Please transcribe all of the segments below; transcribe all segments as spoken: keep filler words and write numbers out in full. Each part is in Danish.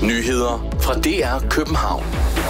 Nyheder fra D R København.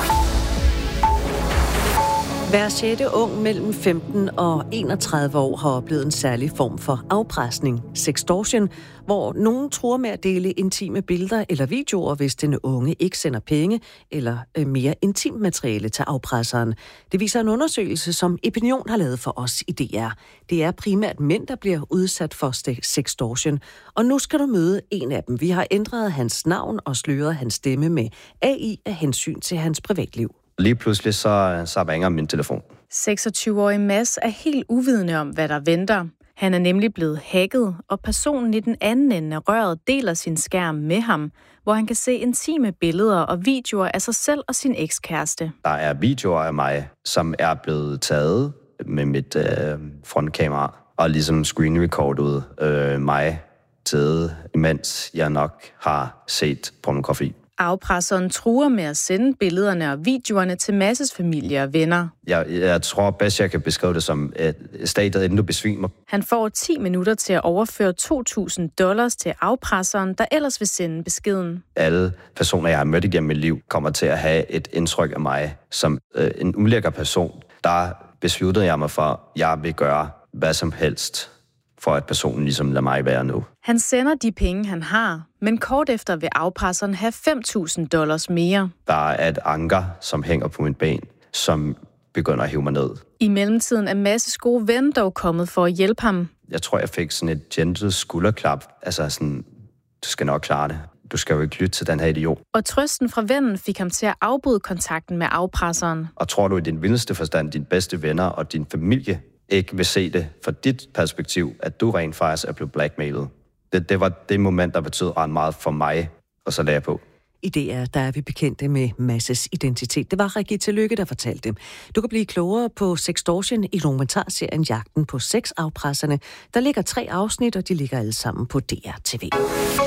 Hver sjette ung mellem femten og enogtredive år har oplevet en særlig form for afpresning, sextortion, hvor nogen truer med at dele intime billeder eller videoer, hvis den unge ikke sender penge eller mere intimt materiale til afpresseren. Det viser en undersøgelse, som Opinion har lavet for os i D R. Det er primært mænd, der bliver udsat for sextortion. Og nu skal du møde en af dem. Vi har ændret hans navn og sløret hans stemme med A I af hensyn til hans privatliv. Lige pludselig så, så ringer min telefon. seksogtyve-årig Mads er helt uvidende om, hvad der venter. Han er nemlig blevet hacket, og personen i den anden ende af røret deler sin skærm med ham, hvor han kan se intime billeder og videoer af sig selv og sin ekskæreste. Der er videoer af mig, som er blevet taget med mit øh, frontkamera, og ligesom screenrecordet øh, mig til, imens jeg nok har set pornografi. Afpresseren truer med at sende billederne og videoerne til Masses familie og venner. Jeg, jeg tror bedst, jeg kan beskrive det som et stadiet, inden du besvimer. Han får ti minutter til at overføre to tusind dollars til afpresseren, der ellers vil sende beskeden. Alle personer, jeg har mødt igennem mit liv, kommer til at have et indtryk af mig som øh, en ulækker person. Der besluttede jeg mig for, at jeg vil gøre hvad som helst, for at personen ligesom lader mig være nu. Han sender de penge, han har, men kort efter vil afpresseren have fem tusind dollars mere. Der er et anker, som hænger på min ben, som begynder at hive mig ned. I mellemtiden er Masses gode ven dog kommet for at hjælpe ham. Jeg tror, jeg fik sådan et gentle skulderklap. Altså sådan, du skal nok klare det. Du skal jo ikke lytte til den her idiot. Og trøsten fra vennen fik ham til at afbryde kontakten med afpresseren. Og tror du i din vildeste forstand, dine bedste venner og din familie ikke vil se det fra dit perspektiv, at du rent faktisk er blevet blackmailet. Det, det var det moment, der betød ret meget for mig, og så lagde jeg på. I D R, der er vi bekendte med Masses identitet. Det var Rigitte Lykke, der fortalte dem. Du kan blive klogere på sextortion i dokumentarserien Jagten på sexafpresserne. Der ligger tre afsnit, og de ligger alle sammen på D R T V.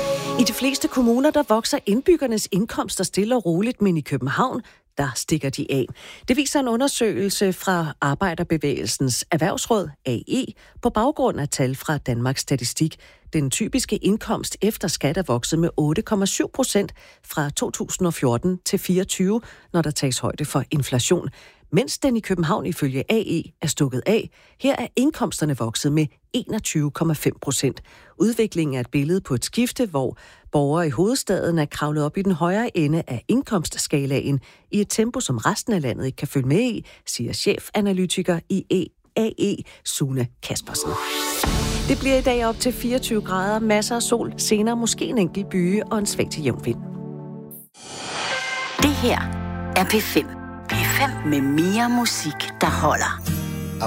I de fleste kommuner, der vokser indbyggernes indkomster stille og roligt, men i København, der stikker de af. Det viser en undersøgelse fra Arbejderbevægelsens Erhvervsråd, A E, på baggrund af tal fra Danmarks Statistik. Den typiske indkomst efter skat er vokset med otte komma syv procent fra to tusind og fjorten til fireogtyve, når der tages højde for inflation. Mens den i København ifølge A E er stukket af, her er indkomsterne vokset med enogtyve komma fem procent. Udviklingen er et billede på et skifte, hvor borgere i hovedstaden er kravlet op i den højere ende af indkomstskalaen i et tempo, som resten af landet ikke kan følge med i, siger chefanalytiker i A E, Sune Kaspersen. Det bliver i dag op til fireogtyve grader, masser af sol, senere måske en enkelt byge og en svag til jævn vind. Det her er P fem. P fem med mere musik, der holder.